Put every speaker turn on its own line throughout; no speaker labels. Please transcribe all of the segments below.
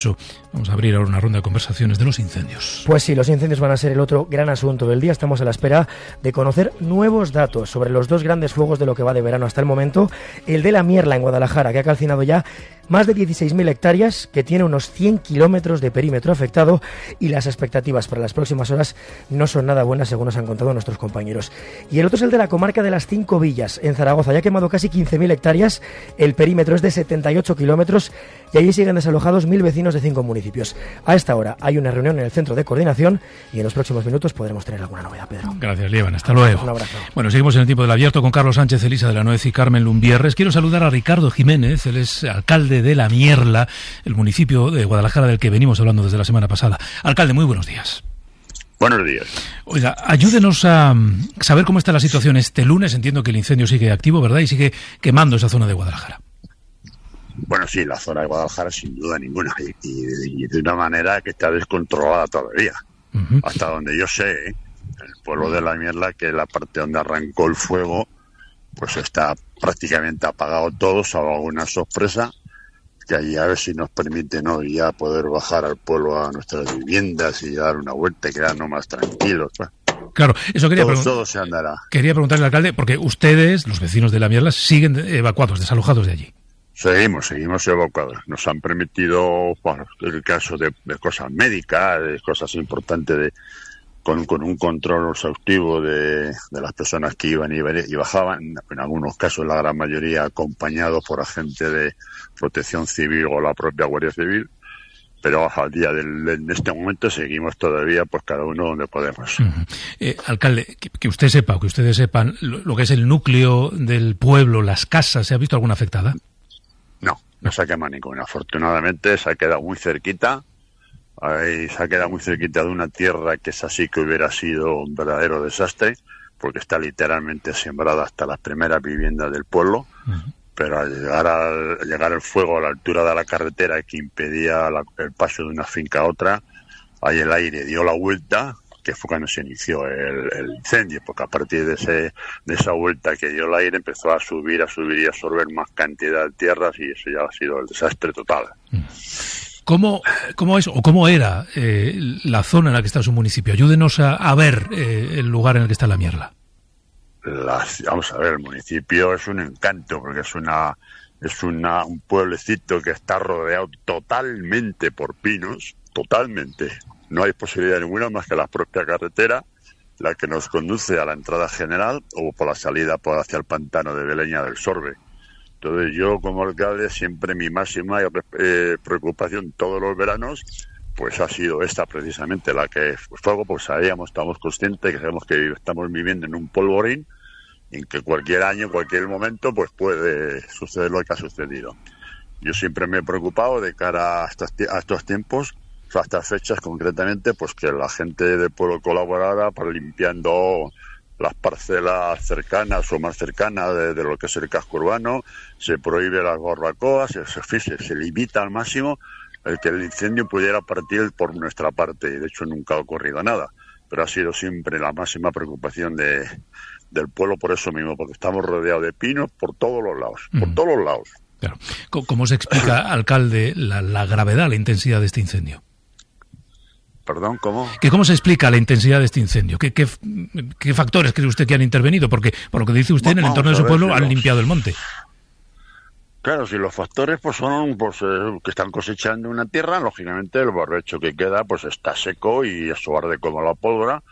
Vamos a abrir ahora una ronda de conversaciones de los incendios.
Pues sí, los incendios van a ser el otro gran asunto del día. Estamos a la espera de conocer nuevos datos sobre los dos grandes fuegos de lo que va de verano hasta el momento. El de la Mierla en Guadalajara, que ha calcinado ya más de 16.000 hectáreas, que tiene unos 100 kilómetros de perímetro afectado, y las expectativas para las próximas horas no son nada buenas, según nos han contado nuestros compañeros. Y el otro es el de la comarca de las Cinco Villas, en Zaragoza. Ya ha quemado casi 15.000 hectáreas, el perímetro es de 78 kilómetros y allí siguen desalojados 1.000 vecinos de 5 municipios. A esta hora hay una reunión en el centro de coordinación y en los próximos minutos podremos tener alguna novedad, Pedro.
Gracias, Lieban. Hasta luego.
Un abrazo.
Bueno, seguimos en el tiempo del abierto con Carlos Sánchez, Elisa de la Nuez y Carmen Lumbierres. Quiero saludar a Ricardo Jiménez, él es alcalde de La Mierla, el municipio de Guadalajara del que venimos hablando desde la semana pasada. Alcalde, muy buenos días.
Buenos días.
Oiga, ayúdenos a saber cómo está la situación este lunes. Entiendo que el incendio sigue activo, ¿verdad? Y sigue quemando esa zona de Guadalajara.
Bueno, sí, la zona de Guadalajara sin duda ninguna, y de una manera que está descontrolada todavía. Hasta donde yo sé, el pueblo de La Mierla, que es la parte donde arrancó el fuego, pues está prácticamente apagado todo, salvo alguna sorpresa, que allí a ver si nos permiten hoy ya poder bajar al pueblo a nuestras viviendas y dar una vuelta y quedarnos más tranquilos.
Claro, eso
todo se andará.
Quería preguntarle al alcalde, porque ustedes, los vecinos de La Mierla, siguen evacuados, desalojados de allí.
Seguimos evacuados. Nos han permitido, bueno, el caso de cosas médicas, de cosas importantes, con un control exhaustivo de las personas que iban y bajaban, en algunos casos, la gran mayoría, acompañados por agentes de protección civil o la propia Guardia Civil. Pero al día en este momento seguimos todavía, pues cada uno donde podemos.
Alcalde, que usted sepa, o que ustedes sepan, lo que es el núcleo del pueblo, las casas, ¿se ha visto alguna afectada?
No se ha quemado ninguna. Afortunadamente se ha quedado muy cerquita. Se ha quedado muy cerquita de una tierra que es así que hubiera sido un verdadero desastre, porque está literalmente sembrada hasta las primeras viviendas del pueblo. Pero al llegar el fuego a la altura de la carretera que impedía el paso de una finca a otra, ahí el aire dio la vuelta, que fue cuando se inició el incendio, porque a partir de esa vuelta que dio el aire empezó a subir y a absorber más cantidad de tierras, y eso ya ha sido el desastre total.
¿Cómo es o cómo era la zona en la que está su municipio? Ayúdenos a ver el lugar en el que está La Mierla.
Vamos a ver, el municipio es un encanto, porque es un pueblecito que está rodeado totalmente por pinos, totalmente. No hay posibilidad ninguna más que la propia carretera, la que nos conduce a la entrada general o por la salida hacia el pantano de Beleña del Sorbe. Entonces yo, como alcalde, siempre mi máxima preocupación todos los veranos pues ha sido esta precisamente, la que fuego, pues estamos conscientes que sabemos que estamos viviendo en un polvorín en que cualquier año, cualquier momento, pues puede suceder lo que ha sucedido. Yo siempre me he preocupado de cara a estos tiempos, o sea, a estas fechas concretamente, pues que la gente del pueblo colaborara para limpiando las parcelas cercanas o más cercanas de lo que es el casco urbano. Se prohíbe las barbacoas, se limita al máximo el que el incendio pudiera partir por nuestra parte, y de hecho nunca ha ocurrido nada, pero ha sido siempre la máxima preocupación del pueblo por eso mismo, porque estamos rodeados de pinos por todos los lados, por todos los lados.
Claro. ¿Cómo se explica, alcalde, la gravedad, la intensidad de este incendio?
¿Perdón? ¿Cómo?
¿Cómo se explica la intensidad de este incendio? ¿Qué factores cree usted que han intervenido? Porque, por lo que dice usted, en el entorno de su pueblo han limpiado el monte.
Claro, si los factores pues son que están cosechando una tierra, lógicamente el barbecho que queda pues está seco y eso arde como la pólvora,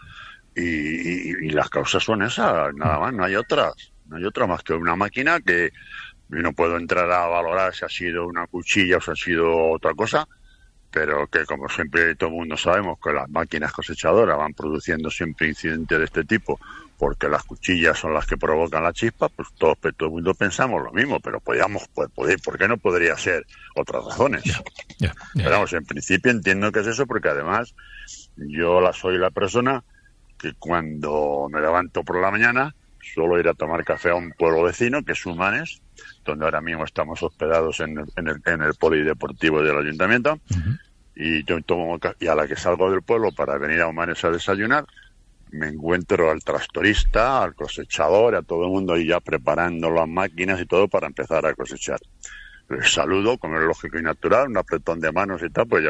y las causas son esas, nada más, no hay otras más que una máquina que no puedo entrar a valorar si ha sido una cuchilla o si ha sido otra cosa, pero que como siempre todo el mundo sabemos que las máquinas cosechadoras van produciendo siempre incidentes de este tipo, porque las cuchillas son las que provocan la chispa, pues todo el mundo pensamos lo mismo, pero ¿por qué no podría ser otras razones? Pero vamos, en principio entiendo que es eso, porque además yo soy la persona que cuando me levanto por la mañana suelo ir a tomar café a un pueblo vecino, que es Humanes, donde ahora mismo estamos hospedados en el polideportivo del ayuntamiento, y a la que salgo del pueblo para venir a Humanes a desayunar, me encuentro al tractorista, al cosechador, a todo el mundo ahí ya preparando las máquinas y todo para empezar a cosechar. Les saludo, como es lógico y natural, un apretón de manos y tal, pues ya